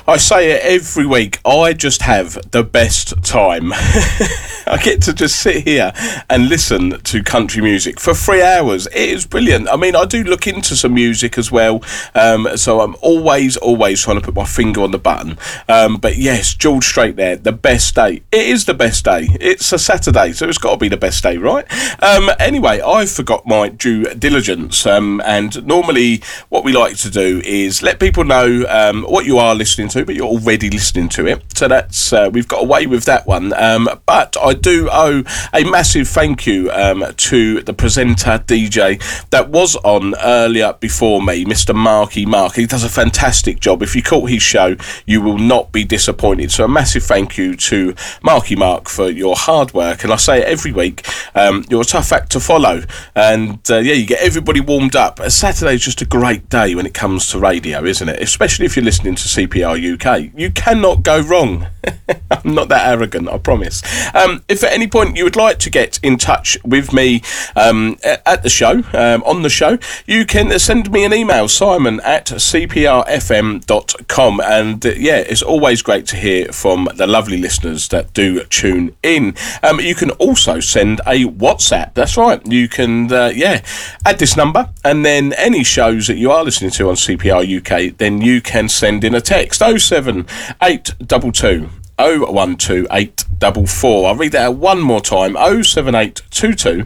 I say it every week, I just have the best time. I get to just sit here and listen to country music for 3 hours. It is brilliant. I mean, I do look into some music as well, so I'm always trying to put my finger on the button. But yes, George Strait there, the best day. It is the best day. It's a Saturday, so it's got to be the best day, right? Anyway, I forgot my due diligence, and normally what we like to do is let people know what you are listening to, but you're already listening to it. So that's we've got away with that one. But I do owe a massive thank you to the presenter DJ that was on earlier before me, Mr. Marky Mark. He does a fantastic job. If you caught his show, you will not be disappointed. So a massive thank you to Marky Mark for your hard work. And I say it every week, you're a tough act to follow. And you get everybody warmed up. Saturday's just a great day when it comes to radio, isn't it? Especially if you're listening to CPR UK. You cannot go wrong. I'm not that arrogant, I promise. If at any point you would like to get in touch with me at the show, on the show, you can send me an email, simon@cprfm.com. And it's always great to hear from the lovely listeners that do tune in. You can also send a WhatsApp. That's right. You can, add this number, and then any shows that you are listening to on CPR UK, then you can send in a text, 07822 012844. I'll read that out one more time, 07822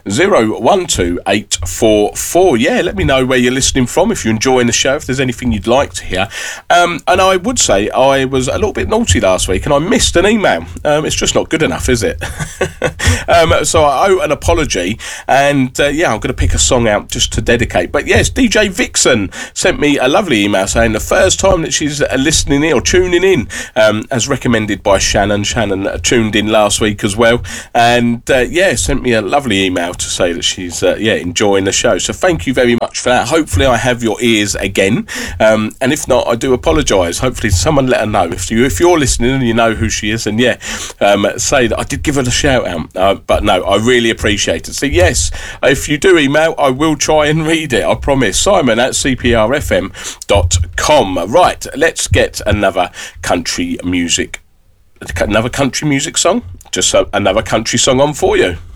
012844. Let me know where you're listening from, if you're enjoying the show, if there's anything you'd like to hear. And I would say I was a little bit naughty last week and I missed an email. It's just not good enough, is it? So I owe an apology, and I'm going to pick a song out just to dedicate. But yes, DJ Vixen sent me a lovely email saying the first time that she's listening in or tuning in, as recommended by Shannon. Shannon tuned in last week as well, and sent me a lovely email to say that she's enjoying the show. So thank you very much for that. Hopefully I have your ears again, and if not, I do apologise. Hopefully someone let her know. If you're listening and you know who she is, and say that I did give her a shout out. But no, I really appreciate it. So yes, if you do email, I will try and read it, I promise. simon@cprfm.com. Right, let's get another country music song. Just another country song on for you.